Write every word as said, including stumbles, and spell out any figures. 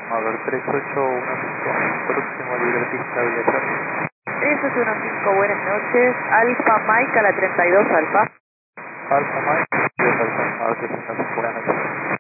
Mover tres ocho uno cinco, próximo libretista aviación. tres ocho uno cinco, buenas noches. Alfa Mike a la treinta y dos Alfa. Alfa Mike, tres Alfa, a ver qué buenas noches.